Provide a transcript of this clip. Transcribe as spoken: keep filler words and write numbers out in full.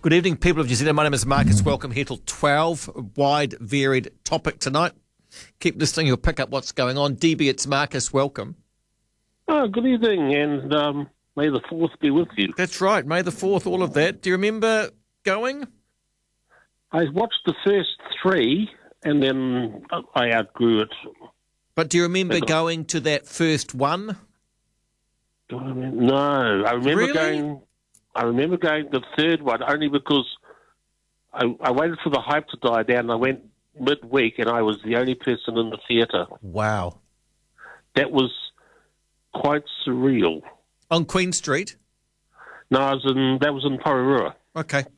Good evening, people of New Zealand. My name is Marcus. Welcome here till twelve. A wide, varied topic tonight. Keep listening. You'll pick up what's going on. D B, it's Marcus. Welcome. Oh, good evening, and um, may the fourth be with you. That's right. May the fourth, all of that. Do you remember going? I watched the first three, and then I outgrew it. But do you remember going to that first one? Do I remember? No, I remember Really? going. I remember going to the third one only because I, I waited for the hype to die down. I went midweek, and I was the only person in the theatre. Wow. That was quite surreal. On Queen Street? No, I was in. That was in Porirua. Okay.